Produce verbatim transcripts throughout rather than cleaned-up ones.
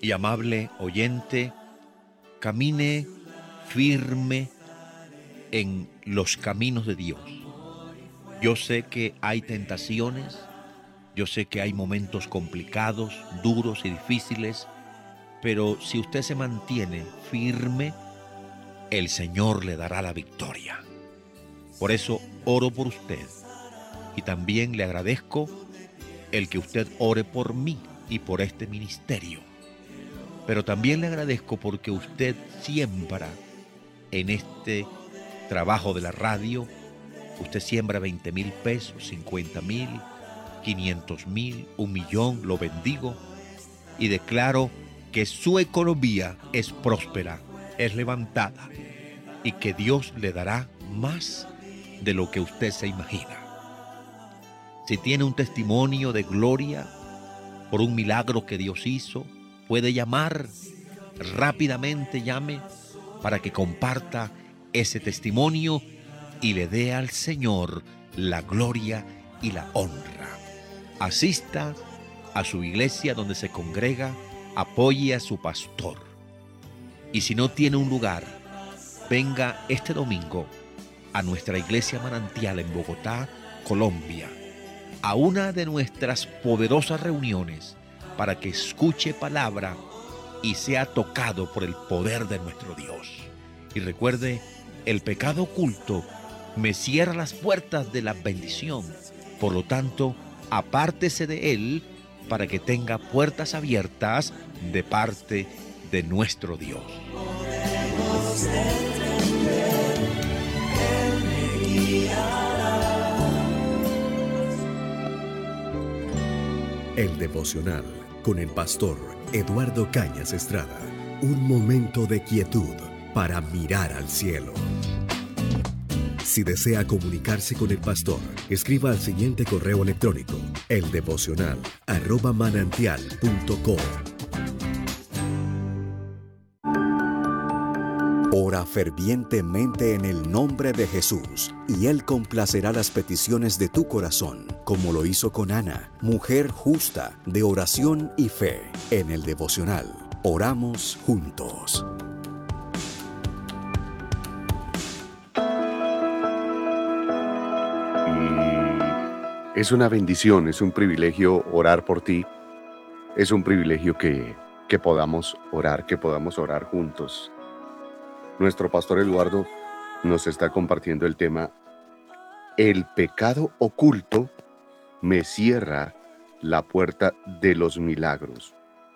y amable oyente, camine firme en los caminos de Dios. Yo sé que hay tentaciones, yo sé que hay momentos complicados, duros y difíciles, pero si usted se mantiene firme, el Señor le dará la victoria. Por eso oro por usted y también le agradezco el que usted ore por mí y por este ministerio. Pero también le agradezco porque usted siembra en este trabajo de la radio. Usted siembra veinte mil pesos, cincuenta mil, quinientos mil, un millón. Lo bendigo y declaro que su economía es próspera, es levantada y que Dios le dará más de lo que usted se imagina. Si tiene un testimonio de gloria por un milagro que Dios hizo, puede llamar rápidamente, llame para que comparta ese testimonio y le dé al Señor la gloria y la honra. Asista a su iglesia donde se congrega, apoye a su pastor. Y si no tiene un lugar, venga este domingo a nuestra iglesia Manantial en Bogotá, Colombia, a una de nuestras poderosas reuniones para que escuche palabra y sea tocado por el poder de nuestro Dios. Y recuerde, el pecado oculto me cierra las puertas de la bendición. Por lo tanto, apártese de él para que tenga puertas abiertas de parte de nuestro Dios. El devocional con el pastor Eduardo Cañas Estrada. Un momento de quietud para mirar al cielo. Si desea comunicarse con el pastor, escriba al siguiente correo electrónico: eldevocional arroba manantial punto com. Ora fervientemente en el nombre de Jesús, y Él complacerá las peticiones de tu corazón, como lo hizo con Ana, mujer justa, de oración y fe. En el devocional, oramos juntos. Y es una bendición, es un privilegio orar por ti. Es un privilegio que, que podamos orar, que podamos orar juntos. Nuestro pastor Eduardo nos está compartiendo el tema: el pecado oculto me cierra la puerta de los milagros.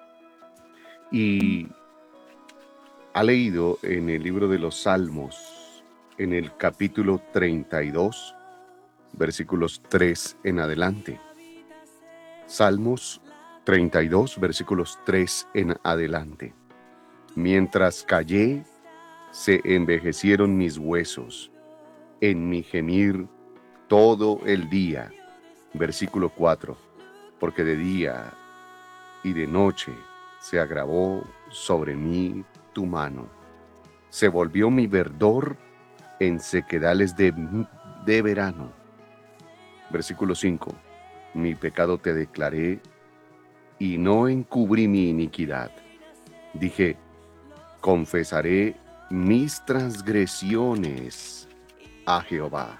Y ha leído en el libro de los Salmos, en el capítulo treinta y dos, versículos tres en adelante. Salmos treinta y dos, versículos tres en adelante. Mientras callé, se envejecieron mis huesos, en mi gemir todo el día. Versículo cuatro. Porque de día y de noche se agravó sobre mí tu mano. Se volvió mi verdor en sequedales de, de verano. Versículo cinco. Mi pecado te declaré y no encubrí mi iniquidad. Dije, confesaré mis transgresiones a Jehová.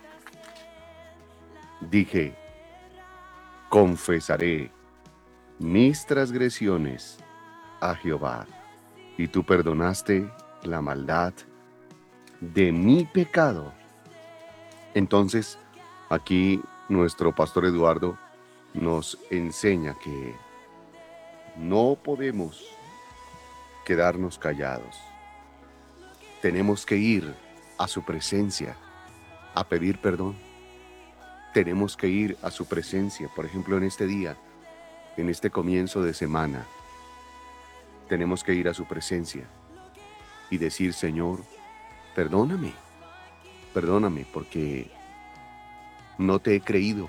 Dije, confesaré mis transgresiones a Jehová, y tú perdonaste la maldad de mi pecado. Entonces, aquí nuestro pastor Eduardo nos enseña que no podemos quedarnos callados. Tenemos que ir a su presencia a pedir perdón. Tenemos que ir a su presencia, por ejemplo, en este día, en este comienzo de semana. Tenemos que ir a su presencia y decir: Señor, perdóname, perdóname porque no te he creído.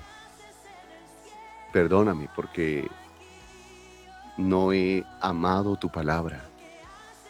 Perdóname porque no he amado tu palabra.